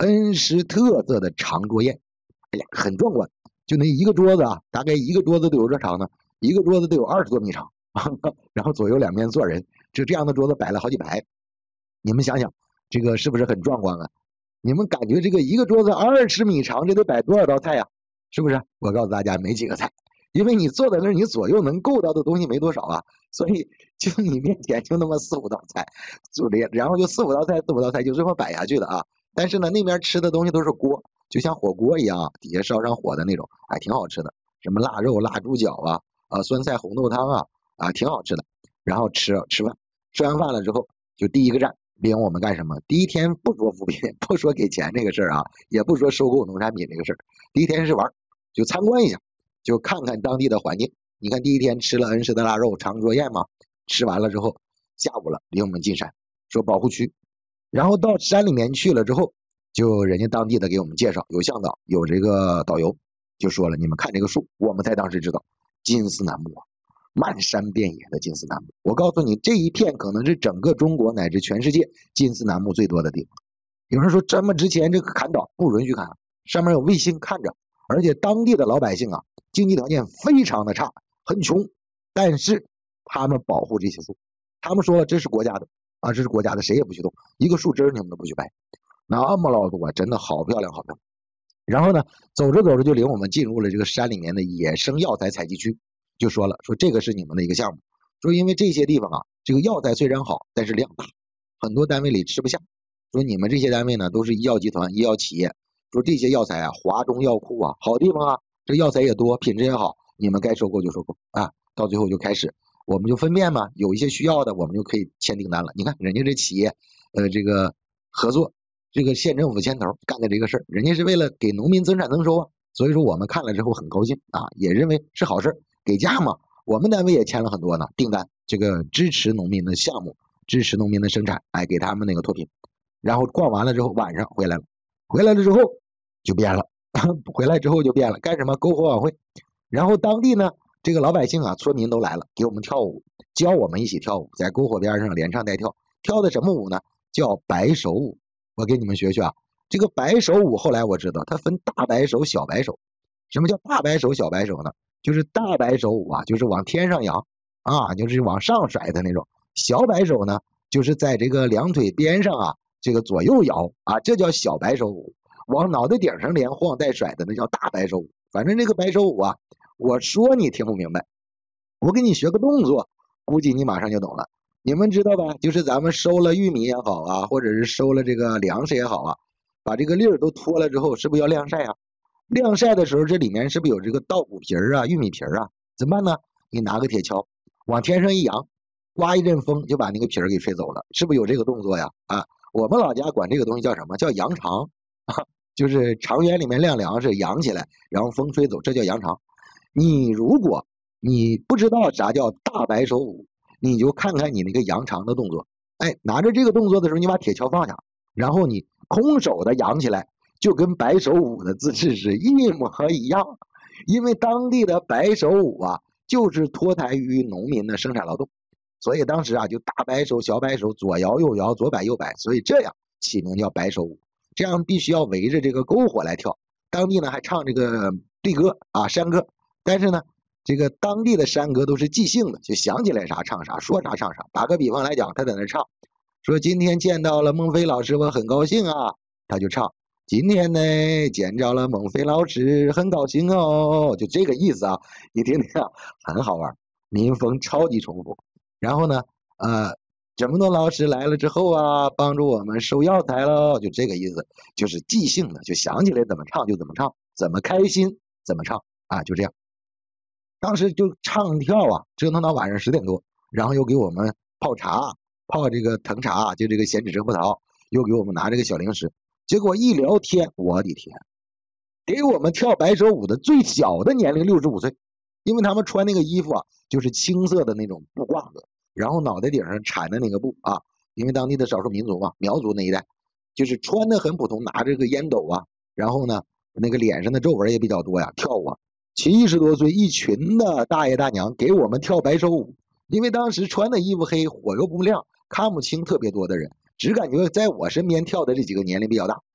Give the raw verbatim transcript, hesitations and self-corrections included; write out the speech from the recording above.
恩施特色的长桌宴，哎呀，很壮观。就那一个桌子啊，大概一个桌子都有多长呢？一个桌子得有二十多米长，然后左右两边坐人，就这样的桌子摆了好几排。你们想想，这个是不是很壮观啊？你们感觉这个一个桌子二十米长，这得摆多少道菜呀？是不是？我告诉大家，没几个菜，因为你坐在那儿，你左右能够到的东西没多少啊，所以就你面前就那么四五道菜，就这，然后就四五道菜，四五道菜就这么摆下去的啊。但是呢，那边吃的东西都是锅，就像火锅一样，底下烧上火的那种，还挺好吃的。什么腊肉、腊猪脚啊，啊酸菜红豆汤啊，啊挺好吃的。然后吃吃饭，吃完饭了之后，就第一个站领我们干什么？第一天不说扶贫，不说给钱这个事儿啊，也不说收购农产品这个事儿，第一天是玩，就参观一下，就看看当地的环境。你看第一天吃了恩施的腊肉长桌宴嘛，吃完了之后，下午了领我们进山，说保护区。然后到山里面去了之后，就人家当地的给我们介绍，有向导，有这个导游，就说了，你们看这个树，我们才当时知道，金丝楠木啊，漫山遍野的金丝楠木。我告诉你，这一片可能是整个中国乃至全世界金丝楠木最多的地方。有人说这么值钱，这个砍倒不允许砍，上面有卫星看着，而且当地的老百姓啊，经济条件非常的差，很穷，但是他们保护这些树，他们说了这是国家的。啊，这是国家的，谁也不许动，一个树枝你们都不许掰，那么老多，真的好漂亮，好漂亮。然后呢，走着走着就领我们进入了这个山里面的野生药材采集区，就说了，说这个是你们的一个项目，说因为这些地方啊，这个药材虽然好，但是量大，很多单位里吃不下，说你们这些单位呢都是医药集团、医药企业，说这些药材啊，华中药库啊，好地方啊，这药材也多，品质也好，你们该收购就收购啊，到最后就开始。我们就分辨嘛，有一些需要的，我们就可以签订单了。你看人家这企业，呃，这个合作，这个县政府牵头干的这个事儿，人家是为了给农民增产增收啊。所以说我们看了之后很高兴啊，也认为是好事，给价嘛。我们单位也签了很多呢订单，这个支持农民的项目，支持农民的生产，哎，给他们那个脱贫。然后逛完了之后，晚上回来了，回来了之后就变了，回来之后就变了，干什么？篝火晚会。然后当地呢？这个老百姓啊，村民都来了，给我们跳舞，教我们一起跳舞，在篝火边上连唱带跳，跳的什么舞呢？叫白手舞。我给你们学学啊，这个白手舞后来我知道，它分大白手、小白手。什么叫大白手、小白手呢？就是大白手舞啊，就是往天上扬啊，就是往上甩的那种；小白手呢，就是在这个两腿边上啊，这个左右摇啊，这叫小白手舞。往脑袋顶上连晃带甩的那叫大白手舞。反正这个白手舞啊。我说你听不明白，我给你学个动作，估计你马上就懂了。你们知道吧？就是咱们收了玉米也好啊，或者是收了这个粮食也好啊，把这个粒儿都脱了之后，是不是要晾晒啊？晾晒的时候，这里面是不是有这个稻谷皮儿啊、玉米皮儿啊？怎么办呢？你拿个铁锹往天上一扬，刮一阵风就把那个皮儿给吹走了，是不是有这个动作呀？啊，我们老家管这个东西叫什么？叫扬长啊，就是长园里面晾粮食扬起来，然后风吹走，这叫扬长。你如果你不知道啥叫大白手舞，你就看看你那个扬长的动作。哎，拿着这个动作的时候，你把铁锹放下，然后你空手的扬起来，就跟白手舞的姿势是一模一样。因为当地的白手舞啊，就是脱胎于农民的生产劳动，所以当时啊就大白手、小白手，左摇右摇，左摆右摆，所以这样起名叫白手舞。这样必须要围着这个篝火来跳。当地呢还唱这个对歌啊，山歌。但是呢，这个当地的山歌都是即兴的，就想起来啥唱啥，说啥唱啥。打个比方来讲，他在那唱，说今天见到了孟非老师，我很高兴啊，他就唱今天呢见着了孟非老师，很高兴哦，就这个意思啊。你听听啊，很好玩，民风超级淳朴。然后呢，呃，这么多老师来了之后啊，帮助我们收药材喽，就这个意思，就是即兴的，就想起来怎么唱就怎么唱，怎么开心怎么唱啊，就这样。当时就唱跳啊，折腾到晚上十点多，然后又给我们泡茶，泡这个藤茶，就这个咸纸蒸葡萄，又给我们拿这个小零食。结果一聊天，我的天，给我们跳白手舞的最小的年龄六十五岁，因为他们穿那个衣服啊，就是青色的那种布褂子，然后脑袋顶上缠的那个布啊，因为当地的少数民族嘛，苗族那一带，就是穿的很普通，拿着个烟斗啊，然后呢，那个脸上的皱纹也比较多呀，跳舞啊。七十多岁一群的大爷大娘给我们跳白手舞，因为当时穿的衣服黑，火又不亮，看不清特别多的人，只感觉在我身边跳的这几个年龄比较大，